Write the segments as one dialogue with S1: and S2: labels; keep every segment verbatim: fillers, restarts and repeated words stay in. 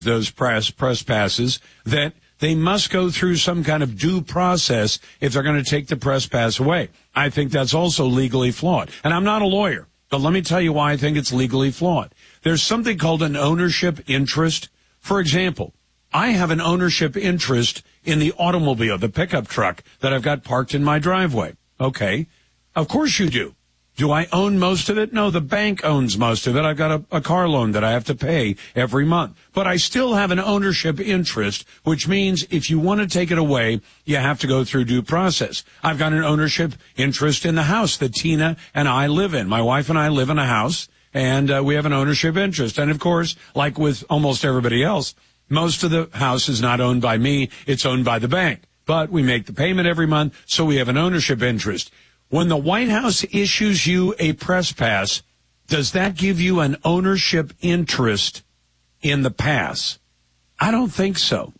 S1: those press press passes, that they must go through some kind of due process if they're going to take the press pass away. I think that's also legally flawed. And I'm not a lawyer, but let me tell you why I think it's legally flawed. There's something called an ownership interest. For example, I have an ownership interest in the automobile, the pickup truck that I've got parked in my driveway. Okay. Of course you do. Do I own most of it? No, the bank owns most of it. I've got a, a car loan that I have to pay every month. But I still have an ownership interest, which means if you want to take it away, you have to go through due process. I've got an ownership interest in the house that Tina and I live in. My wife and I live in a house, and uh, we have an ownership interest. And, of course, like with almost everybody else, most of the house is not owned by me. It's owned by the bank. But we make the payment every month, so we have an ownership interest. When the White House issues you a press pass, does that give you an ownership interest in the pass? I don't think so.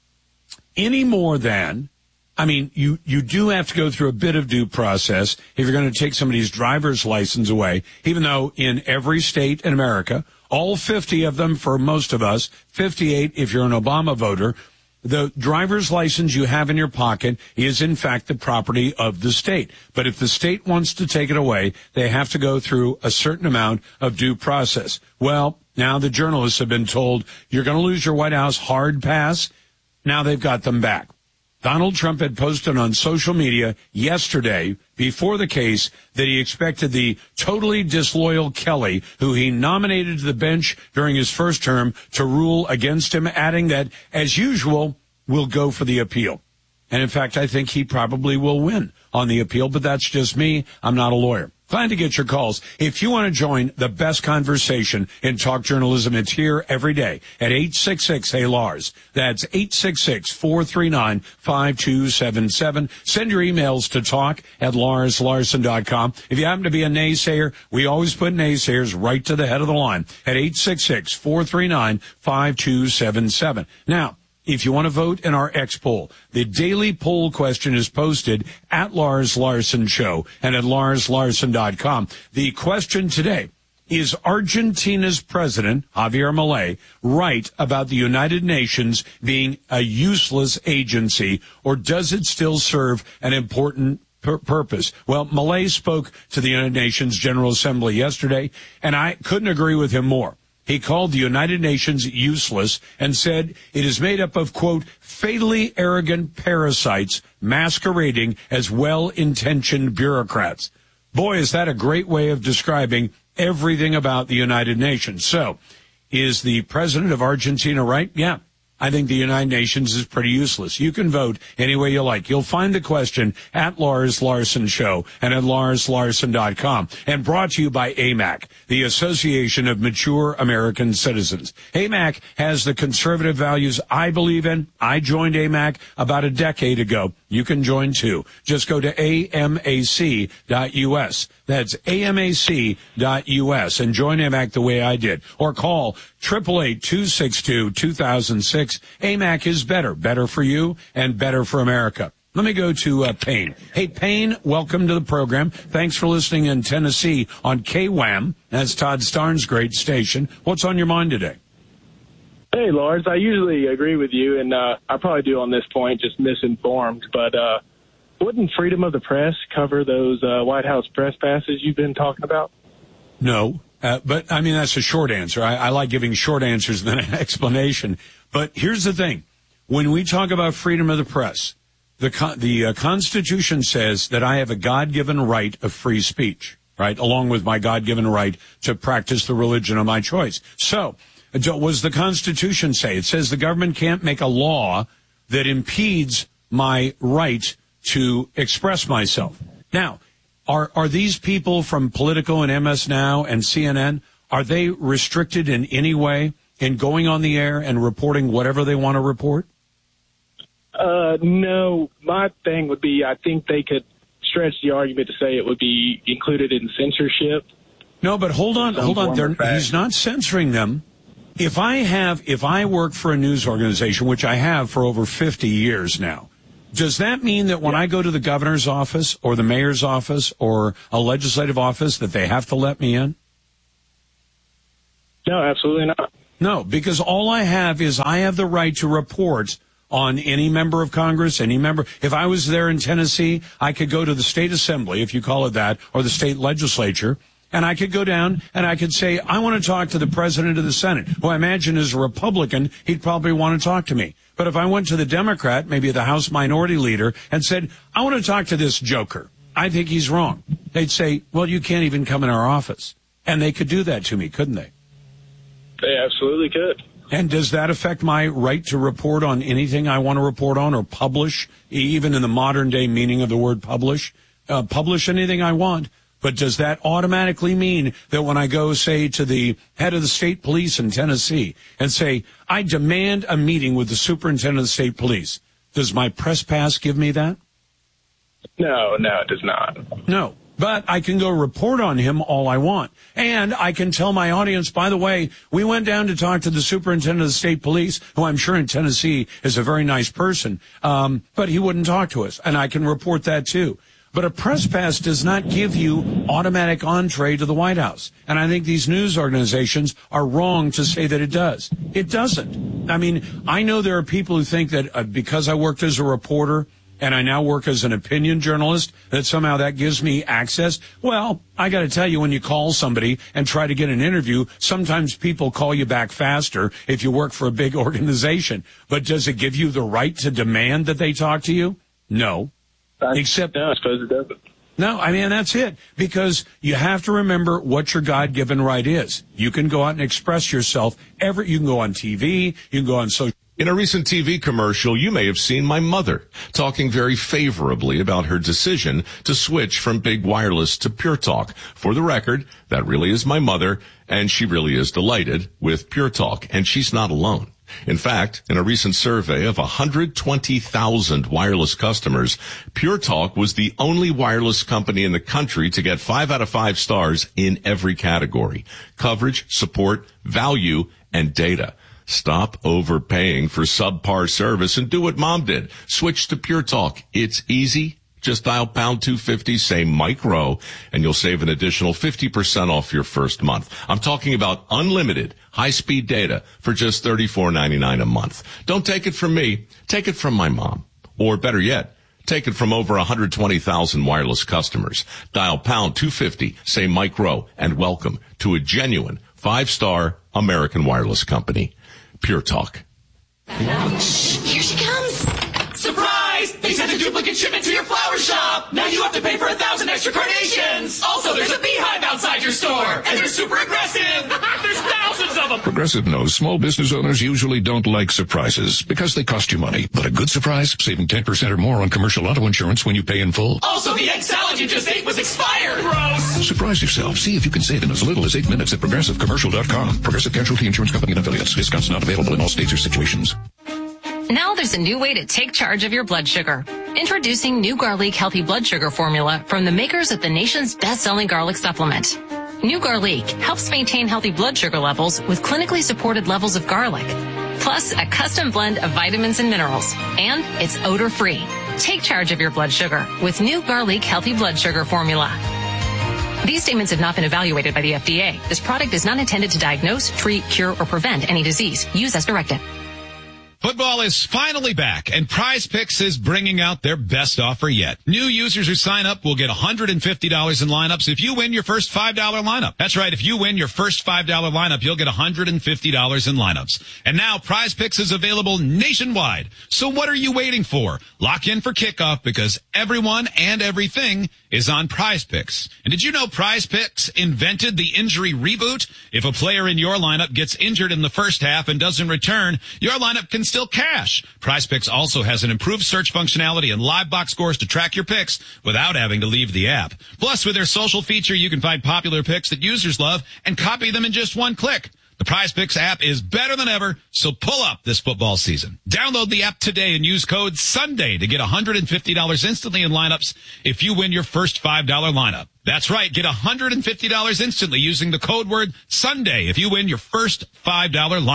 S1: Any more than, I mean, you, you do have to go through a bit of due process if you're going to take somebody's driver's license away, even though in every state in America, all fifty of them for most of us, fifty-eight if you're an Obama voter, the driver's license you have in your pocket is, in fact, the property of the state. But if the state wants to take it away, they have to go through a certain amount of due process. Well, now the journalists have been told, you're going to lose your White House hard pass. Now they've got them back. Donald Trump had posted on social media yesterday, before the case, that he expected the totally disloyal Kelly, who he nominated to the bench during his first term, to rule against him, adding that, as usual, we'll go for the appeal. And, in fact, I think he probably will win on the appeal, but that's just me. I'm not a lawyer. Glad to get your calls. If you want to join the best conversation in talk journalism, it's here every day at eight six six, hey, Lars. That's eight six six, four three nine, five two seven seven. Send your emails to talk at lars larson dot com. If you happen to be a naysayer, we always put naysayers right to the head of the line at eight six six, four three nine, five two seven seven. Now, if you want to vote in our X poll, the daily poll question is posted at Lars Larson Show and at lars larson dot com. The question today, is Argentina's president, Javier Milei, right about the United Nations being a useless agency, or does it still serve an important pur- purpose? Well, Milei spoke to the United Nations General Assembly yesterday, and I couldn't agree with him more. He called the United Nations useless and said it is made up of, quote, fatally arrogant parasites masquerading as well-intentioned bureaucrats. Boy, is that a great way of describing everything about the United Nations. So, is the president of Argentina right? Yeah. I think the United Nations is pretty useless. You can vote any way you like. You'll find the question at Lars Larson Show and at lars larson dot com. And brought to you by A M A C, the Association of Mature American Citizens. A M A C has the conservative values I believe in. I joined A M A C about a decade ago. You can join too. Just go to A M A C dot U S. That's A M A C dot U S and join A M A C the way I did. Or call eight eight eight, two six two, two thousand six. A M A C is better. Better for you and better for America. Let me go to uh, Payne. Hey, Payne, welcome to the program. Thanks for listening in Tennessee on K W A M. That's Todd Starnes' great station. What's on your mind today?
S2: Hey, Lars, I usually agree with you, and uh, I probably do on this point, just misinformed. But uh, wouldn't freedom of the press cover those uh, White House press passes you've been talking about?
S1: No, uh, but, I mean, that's a short answer. I, I like giving short answers than an explanation. But here's the thing. When we talk about freedom of the press, the, con- the uh, Constitution says that I have a God-given right of free speech, right, along with my God-given right to practice the religion of my choice. So, what does the Constitution say? It says the government can't make a law that impedes my right to express myself. Now, are are these people from Politico and M S Now and C N N, are they restricted in any way in going on the air and reporting whatever they want to report?
S2: Uh, no. My thing would be I think they could stretch the argument to say it would be included in censorship.
S1: No, but hold on, hold on. They're, he's not censoring them. If I have, if I work for a news organization, which I have for over fifty years now, does that mean that when yeah. I go to the governor's office or the mayor's office or a legislative office that they have to let me in?
S2: No, absolutely not.
S1: No, because all I have is I have the right to report on any member of Congress, any member. If I was there in Tennessee, I could go to the state assembly, if you call it that, or the state legislature, and I could go down and I could say, I want to talk to the president of the Senate, who I imagine is a Republican. He'd probably want to talk to me. But if I went to the Democrat, maybe the House Minority Leader, and said, I want to talk to this joker, I think he's wrong, they'd say, well, you can't even come in our office. And they could do that to me, couldn't they?
S2: They absolutely could.
S1: And does that affect my right to report on anything I want to report on or publish, even in the modern day meaning of the word publish? Uh, publish anything I want. But does that automatically mean that when I go, say, to the head of the state police in Tennessee and say, I demand a meeting with the superintendent of the state police, does my press pass give me that?
S2: No, no, it does not.
S1: No. But I can go report on him all I want. And I can tell my audience, by the way, we went down to talk to the superintendent of the state police, who I'm sure in Tennessee is a very nice person, um, but he wouldn't talk to us. And I can report that too. But a press pass does not give you automatic entree to the White House. And I think these news organizations are wrong to say that it does. It doesn't. I mean, I know there are people who think that uh, because I worked as a reporter and I now work as an opinion journalist, that somehow that gives me access. Well, I got to tell you, when you call somebody and try to get an interview, sometimes people call you back faster if you work for a big organization. But does it give you the right to demand that they talk to you? No.
S2: I,
S1: Except,
S2: no, I suppose it doesn't.
S1: No, I mean, that's it. Because you have to remember what your God-given right is. You can go out and express yourself. Every, you can go on T V. You can go on social.
S3: In a recent T V commercial, you may have seen my mother talking very favorably about her decision to switch from Big Wireless to Pure Talk. For the record, that really is my mother, and she really is delighted with Pure Talk, and she's not alone. In fact, in a recent survey of one hundred twenty thousand wireless customers, Pure Talk was the only wireless company in the country to get five out of five stars in every category: coverage, support, value, and data. Stop overpaying for subpar service and do what Mom did. Switch to Pure Talk. It's easy. Just dial pound two fifty, say Mike Rowe, and you'll save an additional fifty percent off your first month. I'm talking about unlimited high-speed data for just thirty-four ninety-nine a month. Don't take it from me. Take it from my mom. Or better yet, take it from over one hundred twenty thousand wireless customers. Dial pound two fifty, say Mike Rowe, and welcome to a genuine five-star American wireless company. Pure Talk.
S4: Shh, here she comes.
S5: Surprise! They sent a duplicate shipment to your flower shop. Now you have to pay for a thousand extra carnations. Also, there's a beehive outside your store, and they're super aggressive. There's thousands of them.
S6: Progressive knows small business owners usually don't like surprises because they cost you money. But a good surprise, saving ten percent or more on commercial auto insurance when you pay in full.
S5: Also, the egg salad you just ate was expired. Gross.
S6: Surprise yourself. See if you can save in as little as eight minutes at progressive commercial dot com. Progressive Casualty Insurance Company and affiliates. Discounts not available in all states or situations.
S4: Now there's a new way to take charge of your blood sugar. Introducing New Garlic Healthy Blood Sugar Formula from the makers of the nation's best-selling garlic supplement. New Garlic helps maintain healthy blood sugar levels with clinically supported levels of garlic, plus a custom blend of vitamins and minerals, and it's odor-free. Take charge of your blood sugar with New Garlic Healthy Blood Sugar Formula. These statements have not been evaluated by the F D A. This product is not intended to diagnose, treat, cure, or prevent any disease. Use as directed.
S7: Football is finally back, and Prize Picks is bringing out their best offer yet. New users who sign up will get one hundred fifty dollars in lineups if you win your first five dollar lineup. That's right, if you win your first five dollar lineup, you'll get one hundred fifty dollars in lineups. And now Prize Picks is available nationwide. So what are you waiting for? Lock in for kickoff because everyone and everything is on Prize Picks. And did you know Prize Picks invented the injury reboot? If a player in your lineup gets injured in the first half and doesn't return, your lineup can still cash. Prize Picks also has an improved search functionality and live box scores to track your picks without having to leave the app. Plus, with their social feature, you can find popular picks that users love and copy them in just one click. The Prize Picks app is better than ever, so pull up this football season. Download the app today and use code SUNDAY to get one hundred fifty dollars instantly in lineups if you win your first five dollar lineup. That's right, get one hundred fifty dollars instantly using the code word SUNDAY if you win your first five dollar lineup.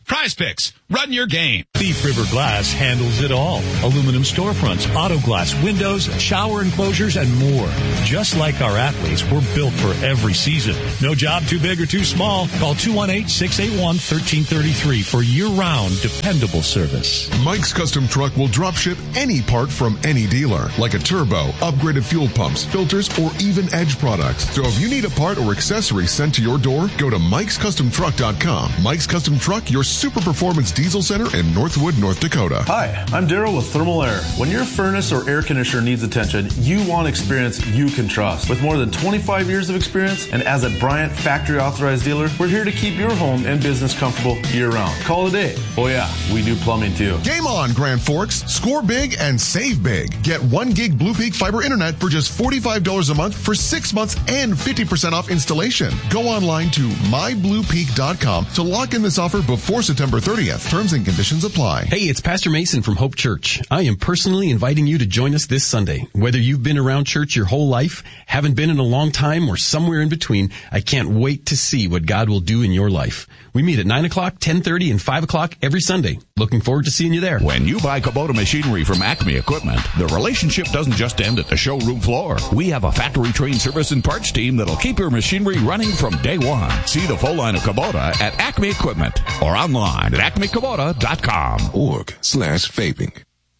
S7: Prize Picks. Run your game.
S8: Thief River Glass handles it all. Aluminum storefronts, auto glass, windows, shower enclosures, and more. Just like our athletes, we're built for every season. No job too big or too small. Call two one eight, six eight one, one three three three for year-round dependable service.
S9: Mike's Custom Truck will drop ship any part from any dealer, like a turbo, upgraded fuel pumps, filters, or even Edge products. So if you need a part or accessory sent to your door, go to mikes custom truck dot com. Mike's Custom Truck, your super performance diesel center in Northwood, North Dakota.
S10: Hi, I'm Daryl with Thermal Air. When your furnace or air conditioner needs attention, you want experience you can trust. With more than twenty-five years of experience and as a Bryant factory authorized dealer, we're here to keep your home and business comfortable year-round. Call today. Oh yeah, we do plumbing too.
S9: Game on, Grand Forks. Score big and save big. Get one gig Blue Peak fiber internet for just forty-five dollars a month for six months and fifty percent off installation. Go online to my blue peak dot com to lock in this offer before September thirtieth. Terms and conditions apply.
S11: Hey, it's Pastor Mason from Hope Church. I am personally inviting you to join us this Sunday. Whether you've been around church your whole life, haven't been in a long time, or somewhere in between, I can't wait to see what God will do in your life. We meet at nine o'clock, ten thirty, and five o'clock every Sunday. Looking forward to seeing you there.
S12: When you buy Kubota machinery from Acme Equipment, the relationship doesn't just end at the showroom floor. We have a factory-trained service and parts team that'll keep your machinery running from day one. See the full line of Kubota at Acme Equipment or online at acme kubota dot com.
S13: Org slash vaping.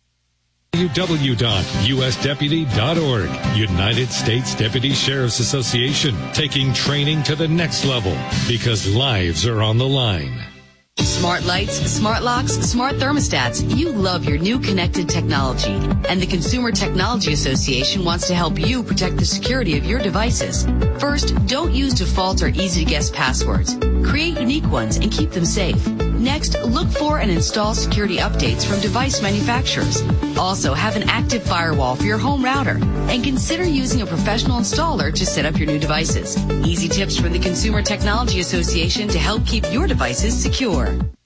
S14: w w w dot u s deputy dot org. United States Deputy Sheriff's Association, taking training to the next level because lives are on the line.
S15: Smart lights, smart locks, smart thermostats. You love your new connected technology. And the Consumer Technology Association wants to help you protect the security of your devices. First, don't use default or easy-to-guess passwords. Create unique ones and keep them safe. Next, look for and install security updates from device manufacturers. Also, have an active firewall for your home router. And consider using a professional installer to set up your new devices. Easy tips from the Consumer Technology Association to help keep your devices secure.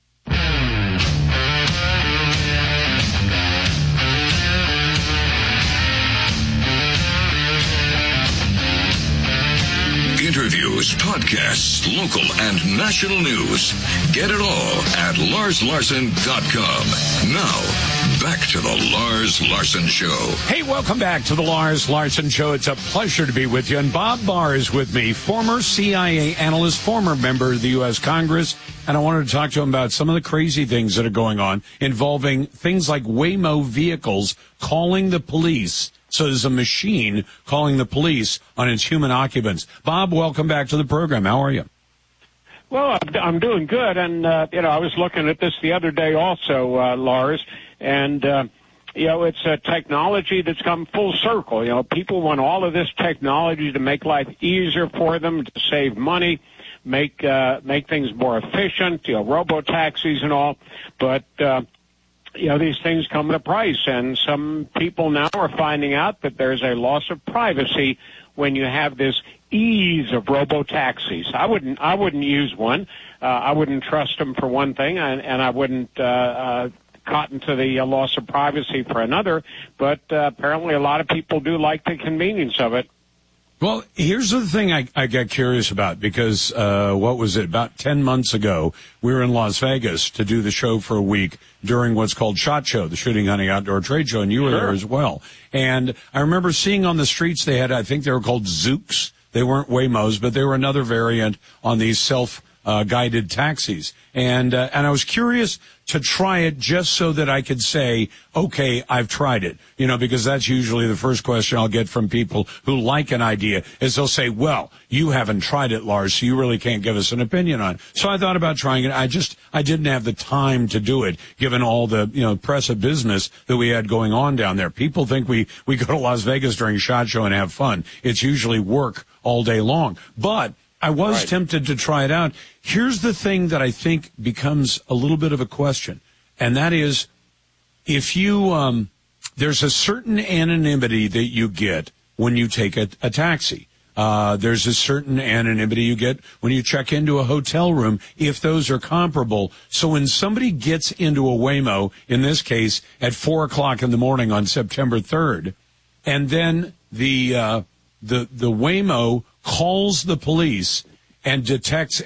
S6: Interviews, podcasts, local and national news. Get it all at lars larson dot com. Now, back to the Lars Larson Show.
S1: Hey, welcome back to the Lars Larson Show. It's a pleasure to be with you. And Bob Barr is with me, former C I A analyst, former member of the U S Congress. And I wanted to talk to him about some of the crazy things that are going on involving things like Waymo vehicles calling the police. So there's a machine calling the police on its human occupants. Bob, welcome back to the program. How are you?
S16: Well, I'm doing good. And, uh, you know, I was looking at this the other day also, uh, Lars, and, uh, you know, it's a technology that's come full circle. You know, people want all of this technology to make life easier for them, to save money, make, uh, make things more efficient, you know, robo-taxis and all. But, uh, you know, these things come at a price, and some people now are finding out that there's a loss of privacy when you have this ease of robo-taxis. I wouldn't, I wouldn't use one. Uh, I wouldn't trust them for one thing, and, and I wouldn't uh, uh, cotton to the uh, loss of privacy for another. But uh, apparently a lot of people do like the convenience of it.
S1: Well, here's the thing I, I got curious about, because uh, what was it, about ten months ago, we were in Las Vegas to do the show for a week during what's called SHOT Show, the Shooting Hunting Outdoor Trade Show, and you were
S16: Sure.
S1: there as well. And I remember seeing on the streets they had, I think they were called Zooks. They weren't Waymos, but they were another variant on these self Uh, guided taxis. And, uh, and I was curious to try it just so that I could say, okay, I've tried it. You know, because that's usually the first question I'll get from people who like an idea is they'll say, well, you haven't tried it, Lars, so you really can't give us an opinion on it. So I thought about trying it. I just, I didn't have the time to do it, given all the, you know, press of business that we had going on down there. People think we, we go to Las Vegas during SHOT Show and have fun. It's usually work all day long. But I was right. tempted to try it out. Here's the thing that I think becomes a little bit of a question, and that is if you, um, there's a certain anonymity that you get when you take a, a taxi. Uh, there's a certain anonymity you get when you check into a hotel room, if those are comparable. So when somebody gets into a Waymo, in this case, at four o'clock in the morning on September third, and then the, uh, the, the Waymo calls the police and detects a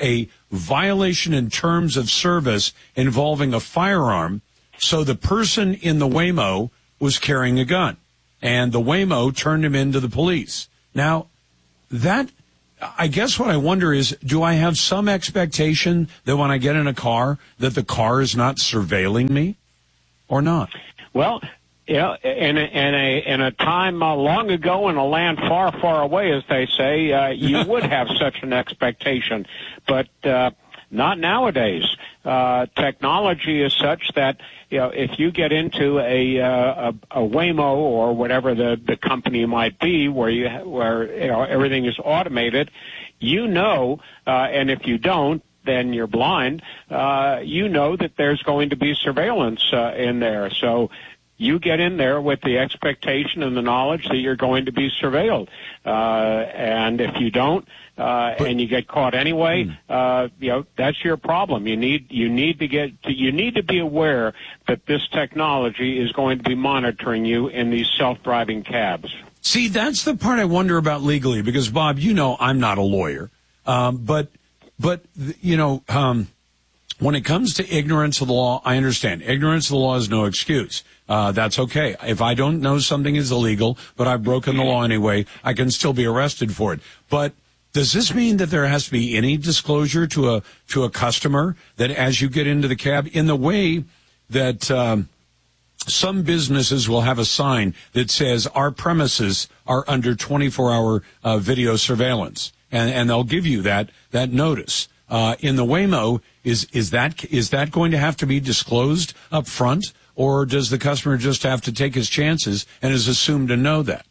S1: violation in terms of service involving a firearm. So the person in the Waymo was carrying a gun, and the Waymo turned him into the police. Now, that, I guess what I wonder is, do I have some expectation that when I get in a car, that the car is not surveilling me or not?
S16: Well, yeah, in a, in a, in a time uh, long ago in a land far, far away, as they say, uh, you would have such an expectation, but uh, not nowadays. Uh, technology is such that, you know, if you get into a, uh, a, a Waymo or whatever the, the company might be, where you where you know everything is automated, you know, uh, and if you don't, then you're blind. Uh, you know that there's going to be surveillance uh, in there, so you get in there with the expectation and the knowledge that you're going to be surveilled. Uh, and if you don't, uh, but, and you get caught anyway, hmm. uh, you know, that's your problem. You need, you need to get, to, you need to be aware that this technology is going to be monitoring you in these self-driving cabs.
S1: See, that's the part I wonder about legally, because Bob, you know, I'm not a lawyer. Um, but, but, you know, um, when it comes to ignorance of the law, I understand. Ignorance of the law is no excuse. Uh, that's okay. If I don't know something is illegal, but I've broken the law anyway, I can still be arrested for it. But does this mean that there has to be any disclosure to a to a customer that as you get into the cab, in the way that um, some businesses will have a sign that says our premises are under twenty-four hour uh, video surveillance, and, and they'll give you that that notice. Uh, in the Waymo, is is that is that going to have to be disclosed up front? Or does the customer just have to take his chances and is assumed to know that?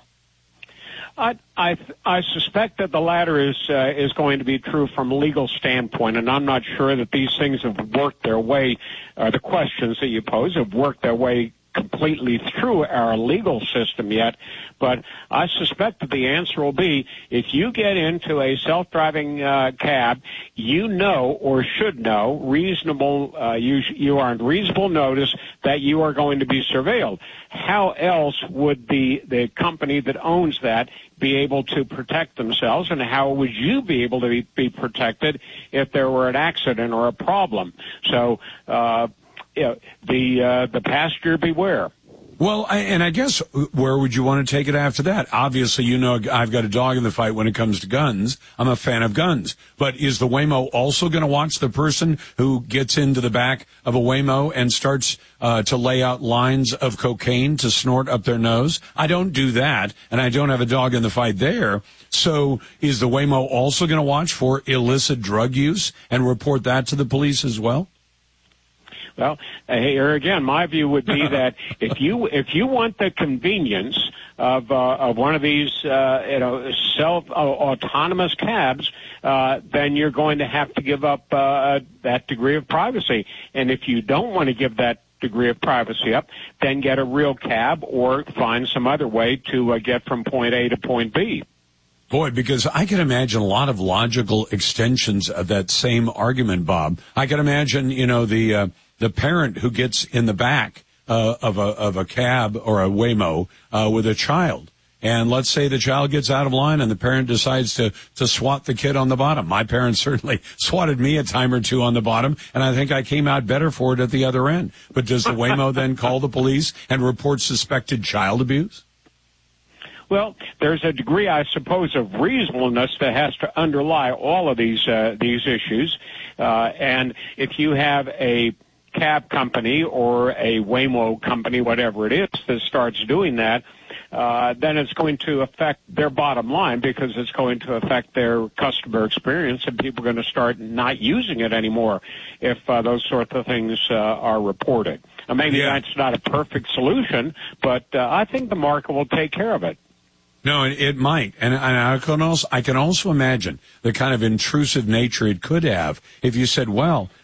S16: I I, I suspect that the latter is uh, is going to be true from a legal standpoint, and I'm not sure that these things have worked their way, or the questions that you pose have worked their way completely through our legal system yet. But I suspect that the answer will be, if you get into a self-driving uh, cab, you know or should know, reasonable, uh, you, you are on reasonable notice that you are going to be surveilled. How else would the, the company that owns that be able to protect themselves, and how would you be able to be, be protected if there were an accident or a problem? So, uh, you know, the uh, the passenger beware.
S1: Well, I, and I guess where would you want to take it after that? Obviously, you know, I've got a dog in the fight when it comes to guns. I'm a fan of guns. But is the Waymo also going to watch the person who gets into the back of a Waymo and starts uh, to lay out lines of cocaine to snort up their nose? I don't do that, and I don't have a dog in the fight there. So is the Waymo also going to watch for illicit drug use and report that to the police as well?
S16: Well, uh, here again, my view would be that if you if you want the convenience of uh, of one of these uh, you know self uh, autonomous cabs, uh, then you're going to have to give up uh, that degree of privacy. And if you don't want to give that degree of privacy up, then get a real cab or find some other way to uh, get from point A to point B.
S1: Boy, because I can imagine a lot of logical extensions of that same argument, Bob. I can imagine, you know, the uh, the parent who gets in the back uh, of a of a cab or a Waymo uh, with a child, and let's say the child gets out of line and the parent decides to to swat the kid on the bottom. My parents certainly swatted me a time or two on the bottom, and I think I came out better for it at the other end. But does the Waymo then call the police and report suspected child abuse?
S16: Well, there's a degree, I suppose, of reasonableness that has to underlie all of these uh, these issues. Uh, and if you have a cab company or a Waymo company, whatever it is, that starts doing that, uh, then it's going to affect their bottom line, because it's going to affect their customer experience, and people are going to start not using it anymore if uh, those sorts of things uh, are reported. Now, maybe yeah. that's not a perfect solution, but uh, I think the market will take care of it.
S1: No, it, it might, and, and I can also I can also imagine the kind of intrusive nature it could have if you said, "Well,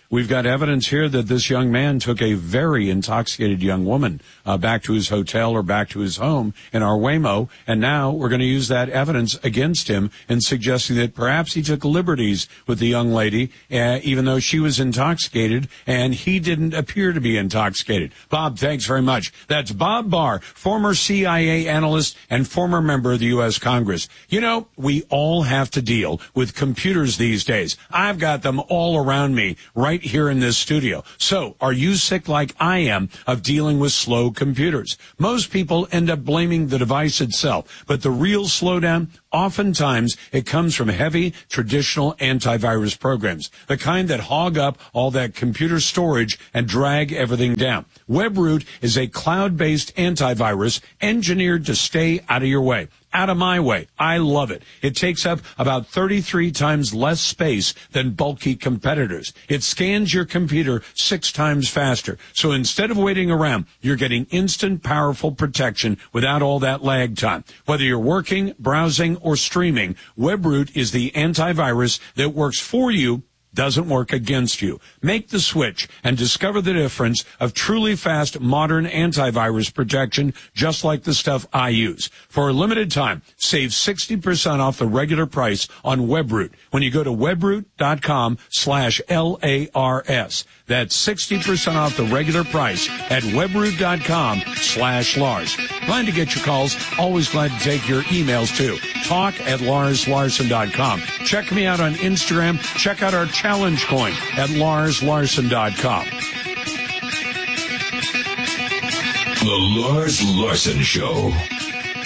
S1: We've got evidence here that this young man took a very intoxicated young woman uh, back to his hotel or back to his home in our Waymo, and now we're going to use that evidence against him in suggesting that perhaps he took liberties with the young lady, uh, even though she was intoxicated, and he didn't appear to be intoxicated. Bob, thanks very much. That's Bob Barr, former C I A analyst and former member of the U S Congress. You know, we all have to deal with computers these days. I've got them all around me right here in this studio. So, are you sick like I am of dealing with slow computers? Most people end up blaming the device itself, but the real slowdown, oftentimes it comes from heavy traditional antivirus programs, the kind that hog up all that computer storage and drag everything down. WebRoot is a cloud-based antivirus engineered to stay out of your way. Out of my way. I love it. It takes up about thirty-three times less space than bulky competitors. It scans your computer six times faster. So instead of waiting around, you're getting instant, powerful protection without all that lag time. Whether you're working, browsing, or streaming, WebRoot is the antivirus that works for you, doesn't work against you. Make the switch and discover the difference of truly fast, modern antivirus protection, just like the stuff I use. For a limited time, save sixty percent off the regular price on WebRoot when you go to webroot.com slash L-A-R-S. That's sixty percent off the regular price at webroot.com slash Lars. Glad to get your calls. Always glad to take your emails, too. Talk at lars larson dot com. Check me out on Instagram. Check out our challenge coin at lars larson dot com.
S6: The Lars Larson Show.